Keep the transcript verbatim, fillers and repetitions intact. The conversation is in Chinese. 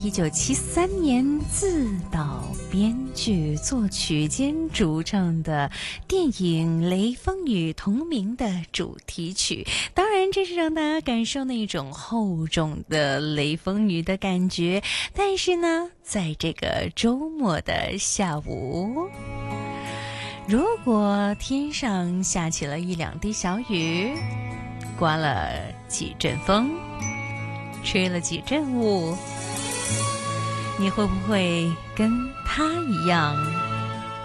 一九七三年自导编剧作曲兼主唱的电影《雷锋雨》同名的主题曲，当然这是让大家感受那种厚重的雷锋雨的感觉。但是呢，在这个周末的下午，如果天上下起了一两滴小雨，刮了几阵风，吹了几阵雾，你会不会跟他一样